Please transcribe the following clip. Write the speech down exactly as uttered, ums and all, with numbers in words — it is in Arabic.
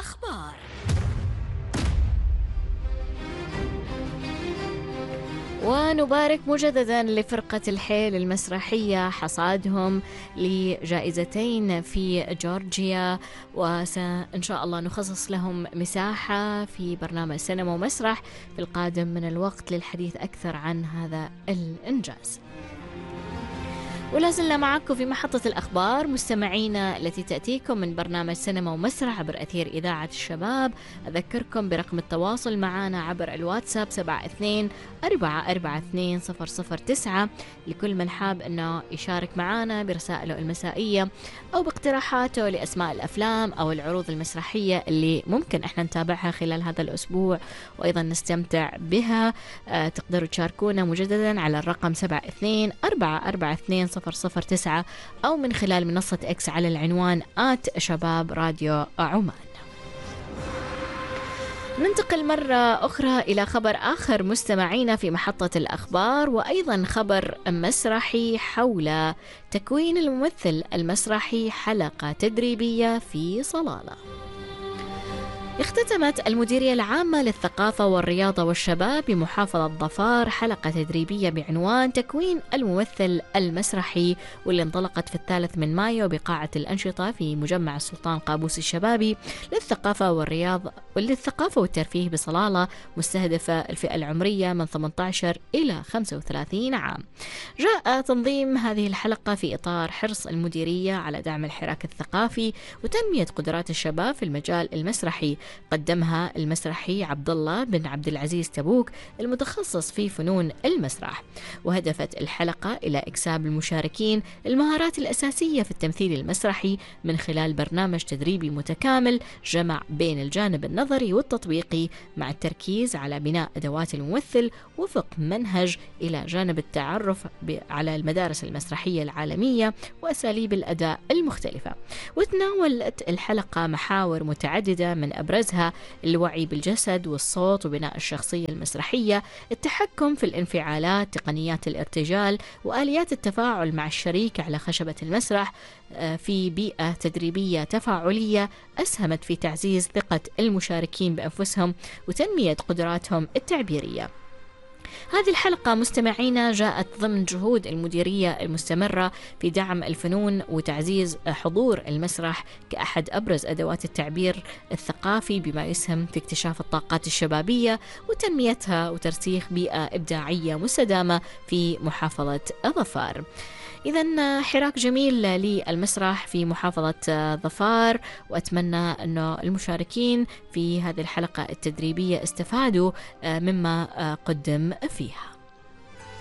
الأخبار. ونبارك مجددا لفرقة الحيل المسرحية حصادهم لجائزتين في جورجيا، وإن شاء الله نخصص لهم مساحة في برنامج سينما ومسرح في القادم من الوقت للحديث أكثر عن هذا الإنجاز. ولازلنا معكم في محطة الأخبار مستمعينا التي تأتيكم من برنامج سينما ومسرح عبر أثير إذاعة الشباب. أذكركم برقم التواصل معنا عبر الواتساب سبعة اثنين أربعة أربعة اثنين صفر صفر تسعة لكل من حاب أنه يشارك معنا برسائله المسائية أو باقتراحاته لأسماء الأفلام أو العروض المسرحية اللي ممكن إحنا نتابعها خلال هذا الأسبوع وأيضا نستمتع بها. أه تقدروا تشاركونا مجددا على الرقم سبعة اثنين أربعة أربعة اثنين صفر صفر تسعة أو من خلال منصة إكس على العنوان آت شباب راديو عمان. ننتقل مرة أخرى إلى خبر آخر مستمعينا في محطة الأخبار، وأيضا خبر مسرحي حول تكوين الممثل المسرحي حلقة تدريبية في صلالة. اختتمت المديرية العامة للثقافة والرياضة والشباب بمحافظة ظفار حلقة تدريبية بعنوان تكوين الممثل المسرحي، واللي انطلقت في الثالث من مايو بقاعة الأنشطة في مجمع السلطان قابوس الشبابي للثقافة والرياضة وللثقافة والترفيه بصلالة، مستهدفة الفئة العمرية من ثمانية عشر إلى خمسة وثلاثين عام. جاء تنظيم هذه الحلقة في إطار حرص المديرية على دعم الحراك الثقافي وتنمية قدرات الشباب في المجال المسرحي. قدمها المسرحي عبد الله بن عبد العزيز تبوك المتخصص في فنون المسرح، وهدفت الحلقة إلى إكساب المشاركين المهارات الأساسية في التمثيل المسرحي من خلال برنامج تدريبي متكامل جمع بين الجانب النظري والتطبيقي مع التركيز على بناء أدوات الممثل وفق منهج إلى جانب التعرف على المدارس المسرحية العالمية وأساليب الأداء المختلفة. وتناولت الحلقة محاور متعددة من أبرزها الوعي بالجسد والصوت وبناء الشخصية المسرحية، التحكم في الانفعالات، تقنيات الارتجال، وآليات التفاعل مع الشريك على خشبة المسرح في بيئة تدريبية تفاعلية أسهمت في تعزيز ثقة المشاركين بأنفسهم وتنمية قدراتهم التعبيرية. هذه الحلقة مستمعينا جاءت ضمن جهود المديرية المستمرة في دعم الفنون وتعزيز حضور المسرح كأحد أبرز أدوات التعبير الثقافي، بما يسهم في اكتشاف الطاقات الشبابية وتنميتها وترسيخ بيئة إبداعية مستدامة في محافظة ظفار. إذن حراك جميل للمسرح في محافظة ظفار، وأتمنى أنه المشاركين في هذه الحلقة التدريبية استفادوا مما قدم فيها.